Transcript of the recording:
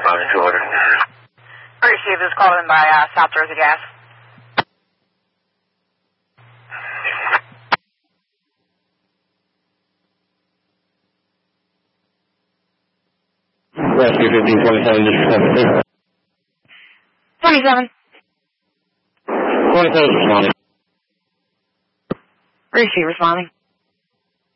responding to order. Receive this call in by South Jersey Gas. Rescue 1527, this is 27. 27 is responding. Receive responding.